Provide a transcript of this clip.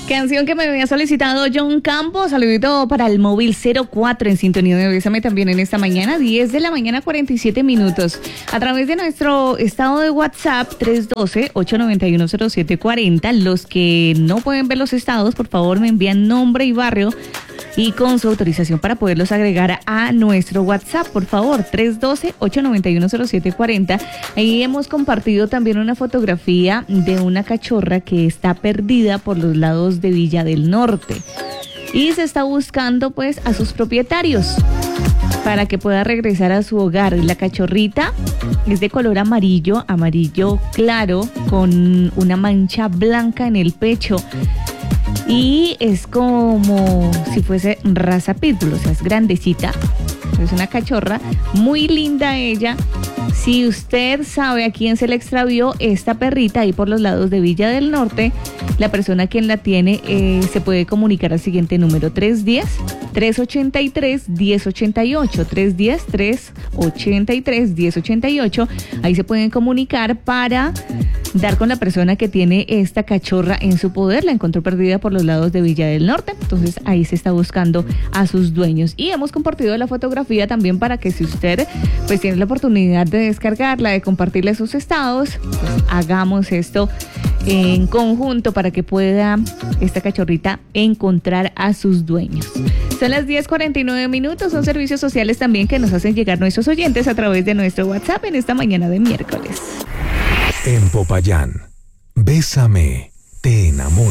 Canción que me había solicitado John Campos. Saludito para el móvil 04 en sintonía de Bésame también en esta mañana, 10 de la mañana, 47 minutos. A través de nuestro estado de WhatsApp, 312-891-0740. Los que no pueden ver los estados, por favor me envían nombre y barrio y con su autorización para poderlos agregar a nuestro WhatsApp, por favor, 312-891-0740. Ahí hemos compartido también una fotografía de una cachorra que está perdida por los lados de Villa del Norte y se está buscando pues a sus propietarios para que pueda regresar a su hogar. La cachorrita es de color amarillo claro, con una mancha blanca en el pecho. Y es como si fuese raza pitbull, o sea, es grandecita. Es una cachorra, muy linda ella. Si usted sabe a quién se le extravió esta perrita ahí por los lados de Villa del Norte, la persona quien la tiene se puede comunicar al siguiente número: 310-383-1088. 310-383-1088. Ahí se pueden comunicar para dar con la persona que tiene esta cachorra en su poder. La encontró perdida por los lados de Villa del Norte, entonces ahí se está buscando a sus dueños. Y hemos compartido la fotografía también para que si usted pues tiene la oportunidad de descargarla, de compartirle sus estados, pues hagamos esto en conjunto para que pueda esta cachorrita encontrar a sus dueños. Son las 10:49 minutos, son servicios sociales también que nos hacen llegar nuestros oyentes a través de nuestro WhatsApp en esta mañana de miércoles. En Popayán, Bésame, te enamoro.